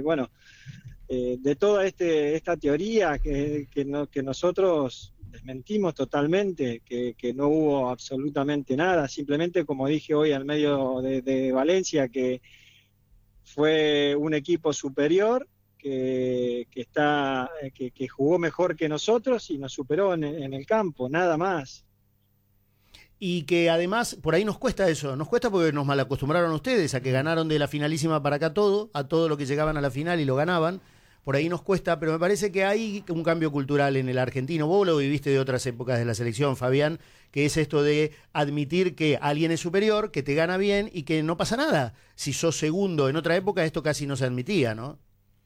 bueno, de toda esta teoría que nosotros desmentimos totalmente, que no hubo absolutamente nada, simplemente como dije hoy al medio de Valencia, que fue un equipo superior, que jugó mejor que nosotros y nos superó en el campo, nada más. Y que además, por ahí nos cuesta eso, nos cuesta porque nos malacostumbraron ustedes a que ganaron de la finalísima para acá todo, a todo lo que llegaban a la final y lo ganaban. Por ahí nos cuesta, pero me parece que hay un cambio cultural en el argentino. Vos lo viviste de otras épocas de la selección, Fabián, que es esto de admitir que alguien es superior, que te gana bien y que no pasa nada. Si sos segundo, en otra época esto casi no se admitía, ¿no?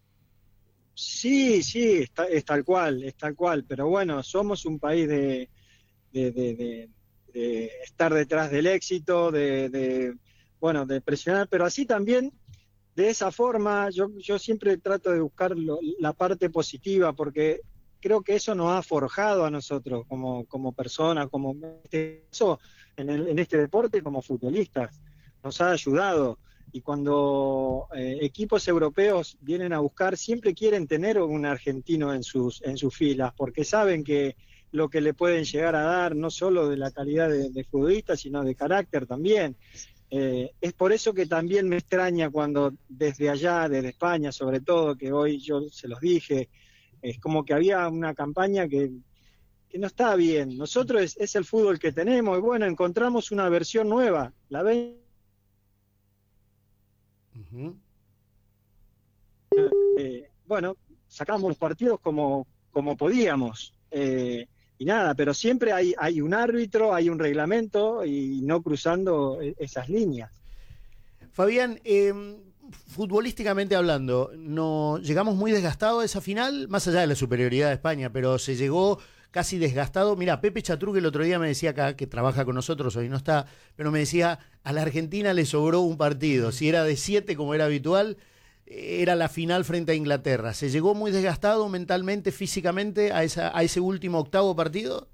Sí, sí, es tal cual, pero bueno, somos un país de, de- de- de estar detrás del éxito, bueno, de presionar, pero así también, de esa forma, yo siempre trato de buscar la parte positiva, porque creo que eso nos ha forjado a nosotros como personas, como eso, en este deporte, como futbolistas, nos ha ayudado. Y cuando equipos europeos vienen a buscar, siempre quieren tener un argentino en sus filas, porque saben que lo que le pueden llegar a dar, no solo de la calidad de futbolista, sino de carácter también. Es por eso que también me extraña cuando desde allá, desde España sobre todo, que hoy yo se los dije, es como que había una campaña que no está bien. Nosotros es el fútbol que tenemos y bueno, encontramos una versión nueva. Uh-huh. Bueno, sacamos los partidos como podíamos. Y nada, pero siempre hay un árbitro, hay un reglamento y no cruzando esas líneas. Fabián, futbolísticamente hablando, no llegamos muy desgastados a esa final, más allá de la superioridad de España, pero se llegó casi desgastado. Mira, Pepe Chatruc el otro día me decía acá, que trabaja con nosotros, hoy no está, pero me decía, a la Argentina le sobró un partido, si era de 7 como era habitual, era la final frente a Inglaterra. ¿Se llegó muy desgastado mentalmente, físicamente a ese último octavo partido?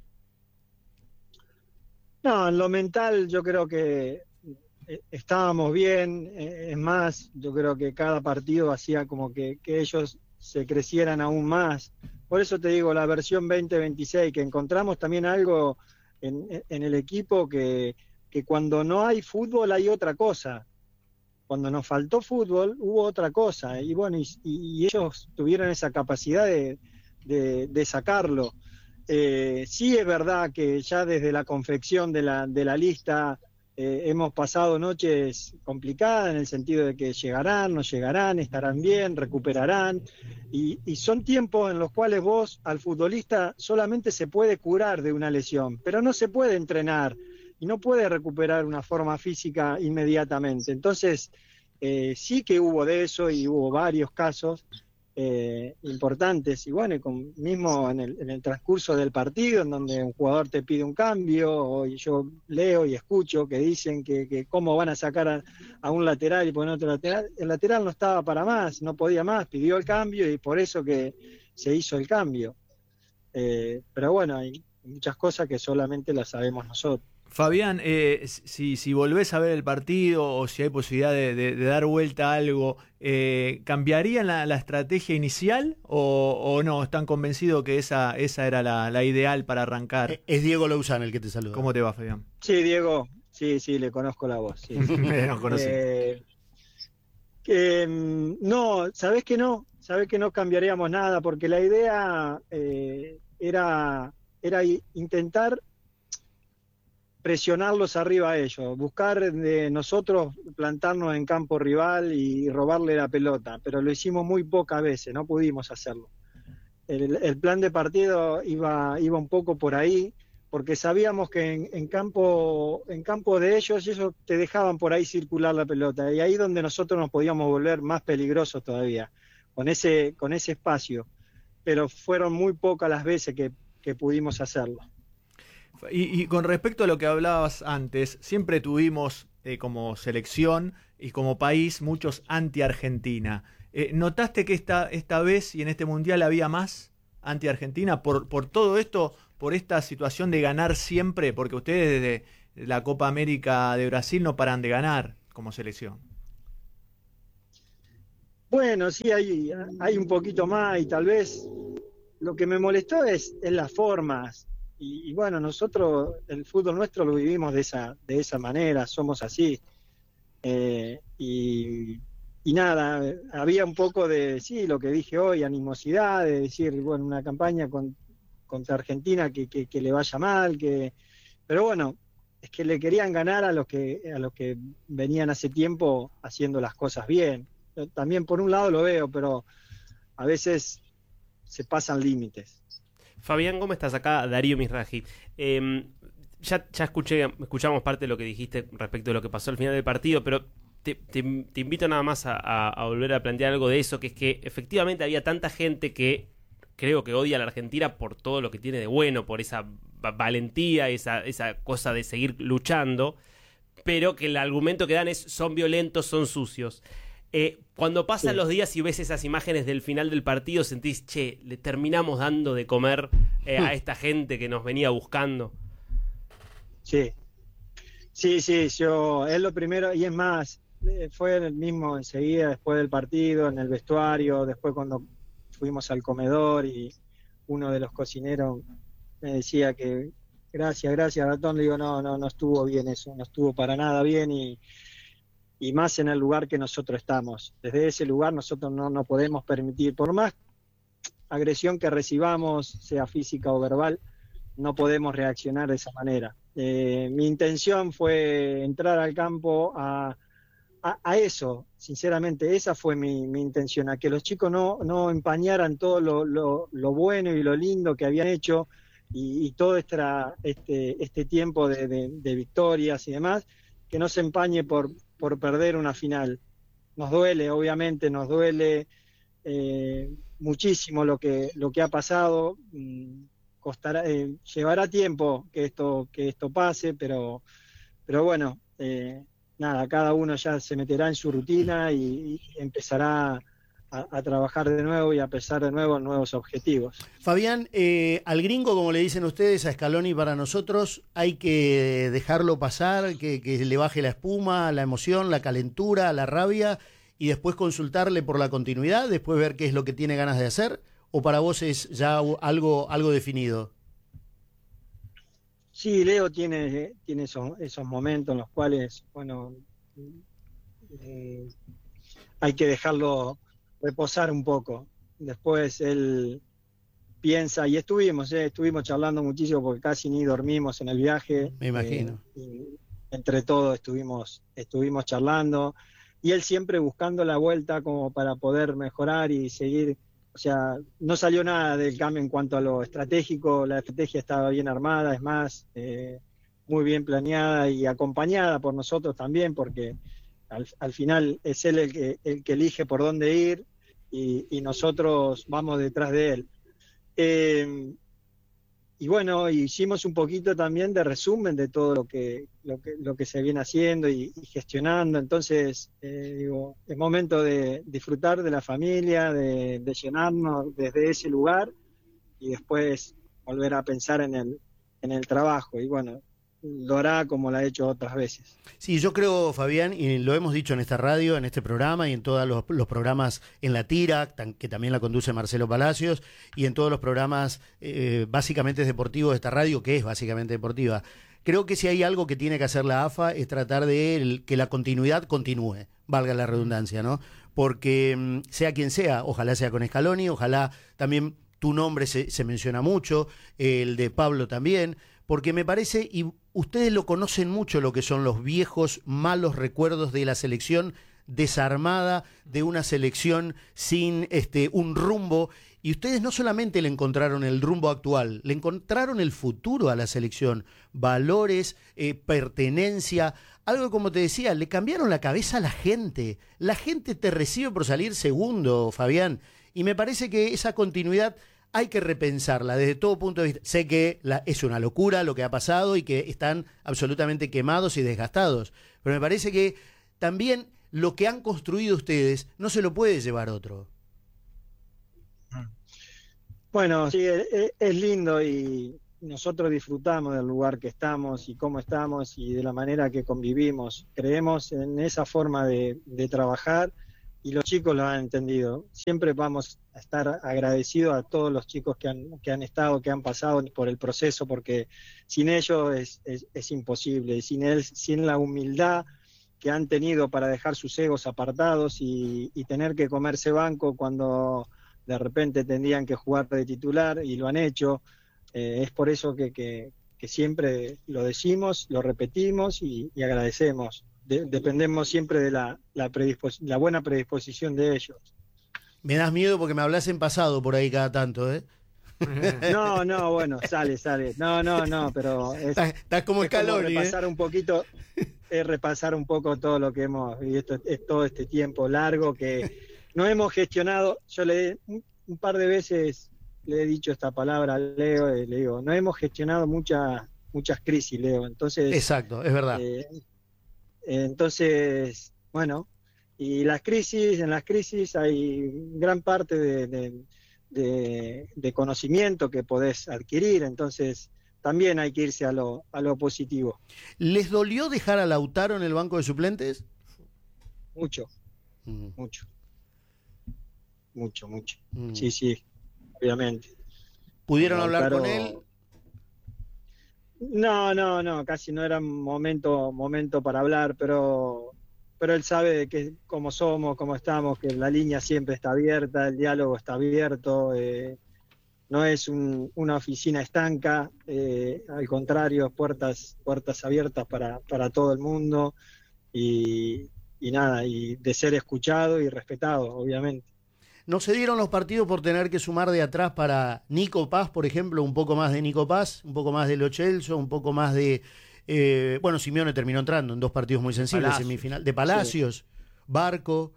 No, en lo mental yo creo que estábamos bien, es más, yo creo que cada partido hacía como que ellos se crecieran aún más. Por eso te digo, la versión 2026, que encontramos también algo en el equipo que cuando no hay fútbol hay otra cosa. Cuando nos faltó fútbol hubo otra cosa. Y bueno, y ellos tuvieron esa capacidad de sacarlo. Sí es verdad que ya desde la confección de la lista hemos pasado noches complicadas en el sentido de que llegarán, no llegarán, estarán bien, recuperarán, y son tiempos en los cuales vos al futbolista solamente se puede curar de una lesión, pero no se puede entrenar y no puede recuperar una forma física inmediatamente. Entonces, sí que hubo de eso y hubo varios casos importantes y bueno, mismo en el transcurso del partido en donde un jugador te pide un cambio o yo leo y escucho que dicen que cómo van a sacar a un lateral y poner otro lateral, el lateral no estaba para más, no podía más, pidió el cambio y por eso que se hizo el cambio. Pero bueno, hay muchas cosas que solamente las sabemos nosotros. Fabián, si volvés a ver el partido o si hay posibilidad de dar vuelta a algo, ¿cambiarían la estrategia inicial o no? ¿Están convencidos que esa era la ideal para arrancar? Es Diego Louzán el que te saluda. ¿Cómo te va, Fabián? Sí, Diego, sí, le conozco la voz. Sí. Nos conocí. No, sabés que no cambiaríamos nada, porque la idea era intentar presionarlos arriba a ellos, buscar de nosotros plantarnos en campo rival y robarle la pelota, pero lo hicimos muy pocas veces, no pudimos hacerlo. El plan de partido iba un poco por ahí, porque sabíamos que en campo de ellos te dejaban por ahí circular la pelota, y ahí donde nosotros nos podíamos volver más peligrosos todavía, con ese espacio, pero fueron muy pocas las veces que pudimos hacerlo. Y con respecto a lo que hablabas antes, siempre tuvimos como selección y como país muchos anti-Argentina. ¿Notaste que esta vez y en este mundial había más anti-Argentina por todo esto, por esta situación de ganar siempre? Porque ustedes desde la Copa América de Brasil no paran de ganar como selección. Bueno, sí, hay un poquito más y tal vez lo que me molestó es las formas. Y bueno, nosotros el fútbol nuestro lo vivimos de esa manera, somos así. Eh, y, y nada, había un poco de, sí, lo que dije hoy, animosidad, de decir, bueno, una campaña contra Argentina que le vaya mal, pero bueno, es que le querían ganar a los que venían hace tiempo haciendo las cosas bien. Yo también por un lado lo veo, pero a veces se pasan límites. Fabián, ¿cómo estás? Acá Darío Mizrahi. Ya escuchamos parte de lo que dijiste respecto de lo que pasó al final del partido, pero te invito nada más a volver a plantear algo de eso, que es que efectivamente había tanta gente que creo que odia a la Argentina por todo lo que tiene de bueno, por esa valentía, esa cosa de seguir luchando, pero que el argumento que dan es son violentos, son sucios. Cuando pasan los días y ves esas imágenes del final del partido, sentís, che, le terminamos dando de comer a esta gente que nos venía buscando. Sí, yo, es lo primero, y es más, fue el mismo enseguida, después del partido, en el vestuario, después cuando fuimos al comedor y uno de los cocineros me decía que gracias, ratón, le digo, no estuvo bien eso, no estuvo para nada bien y más en el lugar que nosotros estamos. Desde ese lugar nosotros no podemos permitir, por más agresión que recibamos, sea física o verbal, no podemos reaccionar de esa manera. Mi intención fue entrar al campo a eso, sinceramente, esa fue mi intención, a que los chicos no empañaran todo lo bueno y lo lindo que habían hecho y todo este tiempo de victorias y demás, que no se empañe por perder una final. Nos duele, obviamente, nos duele muchísimo lo que ha pasado. Costará, llevará tiempo que esto pase, pero bueno, nada, cada uno ya se meterá en su rutina y empezará a trabajar de nuevo y a pesar de nuevo nuevos objetivos. Fabián, al gringo, como le dicen ustedes, a Scaloni, para nosotros hay que dejarlo pasar, que le baje la espuma, la emoción, la calentura, la rabia, y después consultarle por la continuidad, después ver qué es lo que tiene ganas de hacer, ¿o para vos es ya algo definido? Sí, Leo tiene esos momentos en los cuales, bueno, hay que dejarlo reposar un poco. Después él piensa, y estuvimos charlando muchísimo porque casi ni dormimos en el viaje. Me imagino. Y entre todos estuvimos charlando, y él siempre buscando la vuelta como para poder mejorar y seguir. O sea, no salió nada del cambio en cuanto a lo estratégico, la estrategia estaba bien armada, es más, muy bien planeada y acompañada por nosotros también, porque al final es él el que elige por dónde ir y nosotros vamos detrás de él. Y bueno, hicimos un poquito también de resumen de todo lo que se viene haciendo y gestionando. Entonces, digo, es momento de disfrutar de la familia, de llenarnos desde ese lugar y después volver a pensar en el trabajo. Y bueno, lo hará como lo ha hecho otras veces. Sí, yo creo, Fabián, y lo hemos dicho en esta radio, en este programa y en todos los programas en La Tira, que también la conduce Marcelo Palacios, y en todos los programas básicamente deportivos de esta radio, que es básicamente deportiva. Creo que si hay algo que tiene que hacer la AFA es tratar de que la continuidad continúe, valga la redundancia, ¿no? Porque sea quien sea, ojalá sea con Scaloni, ojalá también tu nombre se menciona mucho, el de Pablo también, porque me parece, y ustedes lo conocen mucho, lo que son los viejos malos recuerdos de la selección desarmada, de una selección sin un rumbo, y ustedes no solamente le encontraron el rumbo actual, le encontraron el futuro a la selección, valores, pertenencia, algo como te decía, le cambiaron la cabeza a la gente te recibe por salir segundo, Fabián, y me parece que esa continuidad hay que repensarla desde todo punto de vista. Sé que es una locura lo que ha pasado y que están absolutamente quemados y desgastados, pero me parece que también lo que han construido ustedes no se lo puede llevar otro. Bueno, sí, es lindo y nosotros disfrutamos del lugar que estamos y cómo estamos y de la manera que convivimos. Creemos en esa forma de trabajar y los chicos lo han entendido. Siempre vamos a estar agradecidos a todos los chicos que han estado, que han pasado por el proceso, porque sin ellos es imposible, sin la humildad que han tenido para dejar sus egos apartados y tener que comerse banco cuando de repente tendrían que jugar de titular, y lo han hecho. Es por eso que siempre lo decimos, lo repetimos y agradecemos. Dependemos siempre de la buena predisposición de ellos. Me das miedo porque me hablas en pasado por ahí cada tanto, ¿eh? No, bueno, sale. No, pero estás como Scaloni, repasar un poquito, es repasar un poco todo lo que hemos vivido, es todo este tiempo largo que no hemos gestionado. Yo un par de veces le he dicho esta palabra a Leo, le digo, no hemos gestionado muchas crisis, Leo. Entonces, exacto, es verdad. Entonces, bueno, y en las crisis hay gran parte de conocimiento que podés adquirir, entonces también hay que irse a lo positivo. ¿Les dolió dejar a Lautaro en el banco de suplentes? Mucho. Sí, obviamente. ¿Pudieron Lautaro, hablar con él? No, casi no era momento para hablar, pero él sabe de que cómo somos, cómo estamos, que la línea siempre está abierta, el diálogo está abierto, no es una oficina estanca, al contrario, puertas abiertas para todo el mundo y nada, y de ser escuchado y respetado, obviamente. ¿No se dieron los partidos por tener que sumar de atrás para Nico Paz, por ejemplo, un poco más de Nico Paz, un poco más de Lo Celso, un poco más de... bueno, Simeone terminó entrando en 2 partidos muy sensibles, Palacios. Semifinal. De Palacios, sí. Barco.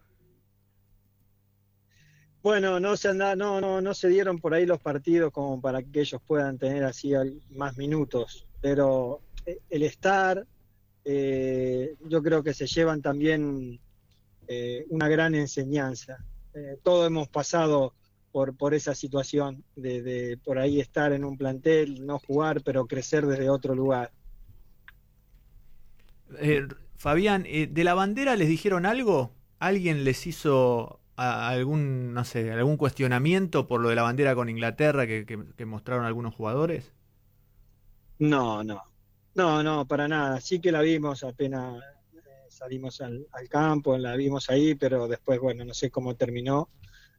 Bueno, no se dieron por ahí los partidos como para que ellos puedan tener así más minutos, pero el estar, yo creo que se llevan también una gran enseñanza. Todos hemos pasado por esa situación de por ahí estar en un plantel, no jugar, pero crecer desde otro lugar. Fabián, ¿de la bandera les dijeron algo? ¿Alguien les hizo algún cuestionamiento por lo de la bandera con Inglaterra que mostraron algunos jugadores? No, para nada. Sí que la vimos apenas salimos al campo, la vimos ahí, pero después, bueno, no sé cómo terminó,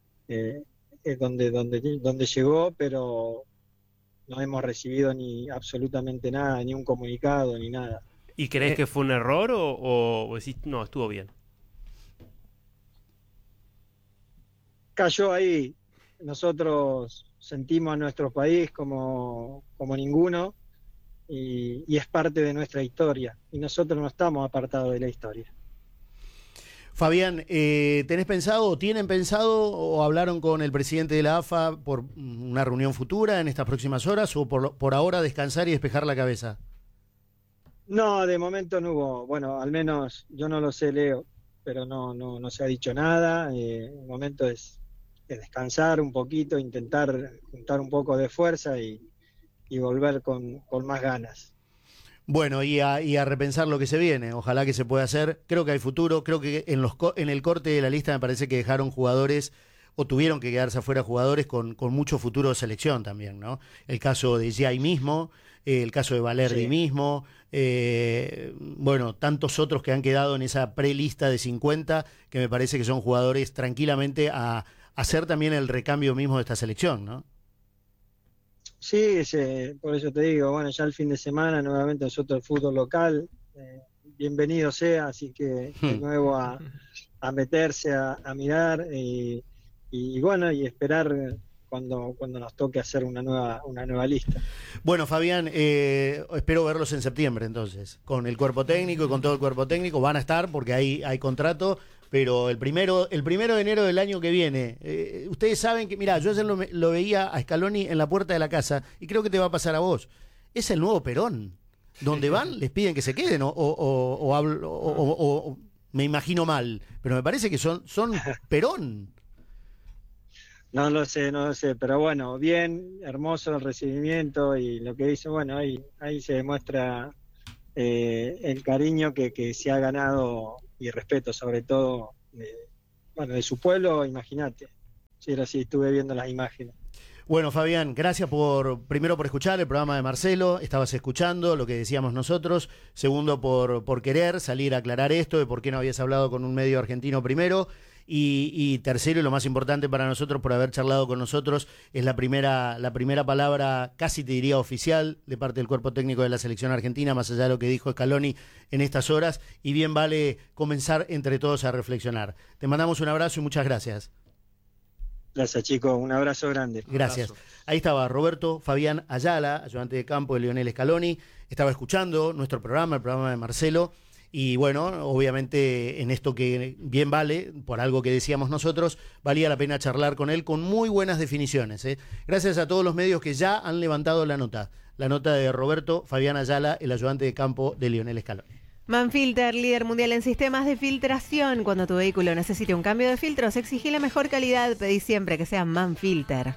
donde llegó, pero no hemos recibido ni absolutamente nada, ni un comunicado, ni nada. ¿Y crees que fue un error o decís, no, estuvo bien? Cayó ahí. Nosotros sentimos a nuestro país como ninguno, y es parte de nuestra historia, y nosotros no estamos apartados de la historia. Fabián, ¿tenés pensado o tienen pensado o hablaron con el presidente de la AFA por una reunión futura en estas próximas horas o por ahora descansar y despejar la cabeza? No, de momento no hubo, bueno, al menos yo no lo sé, Leo, pero no se ha dicho nada. El momento es descansar un poquito, intentar juntar un poco de fuerza y volver con más ganas. Bueno, y a repensar lo que se viene. Ojalá que se pueda hacer. Creo que hay futuro. Creo que en el corte de la lista me parece que dejaron jugadores o tuvieron que quedarse afuera jugadores con mucho futuro de selección también, ¿no? El caso de Giai mismo, el caso de Valerdi mismo, bueno, tantos otros que han quedado en esa prelista de 50 que me parece que son jugadores tranquilamente a hacer también el recambio mismo de esta selección, ¿no? Sí, por eso te digo, bueno, ya el fin de semana nuevamente nosotros el fútbol local, bienvenido sea, así que de nuevo a meterse, a mirar y bueno, y esperar cuando nos toque hacer una nueva lista. Bueno, Fabián, espero verlos en septiembre entonces, con el cuerpo técnico y con todo el cuerpo técnico, van a estar porque hay contrato. Pero el primero de enero del año que viene, ustedes saben que, mirá, yo ayer lo veía a Scaloni en la puerta de la casa y creo que te va a pasar a vos. Es el nuevo Perón. Donde van, les piden que se queden o me imagino mal, pero me parece que son Perón. No lo sé, pero bueno, bien, hermoso el recibimiento y lo que hizo, bueno, ahí se demuestra el cariño que se ha ganado y respeto sobre todo de su pueblo, imagínate. Si era así, estuve viendo las imágenes. Bueno, Fabián, gracias primero por escuchar el programa de Marcelo, estabas escuchando lo que decíamos nosotros, segundo por querer salir a aclarar esto de por qué no habías hablado con un medio argentino primero, y tercero, y lo más importante para nosotros, por haber charlado con nosotros, es la primera palabra, casi te diría oficial, de parte del cuerpo técnico de la selección argentina, más allá de lo que dijo Scaloni en estas horas, y bien vale comenzar entre todos a reflexionar. Te mandamos un abrazo y muchas gracias. Gracias, chicos. Un abrazo grande. Gracias. Ahí estaba Roberto Fabián Ayala, ayudante de campo de Lionel Scaloni. Estaba escuchando nuestro programa, el programa de Marcelo. Y bueno, obviamente en esto que bien vale, por algo que decíamos nosotros, valía la pena charlar con él con muy buenas definiciones. Gracias a todos los medios que ya han levantado la nota de Roberto Fabián Ayala, el ayudante de campo de Lionel Scaloni. Manfilter, líder mundial en sistemas de filtración. Cuando tu vehículo necesite un cambio de filtros, exigí la mejor calidad, pedí siempre que sea Manfilter.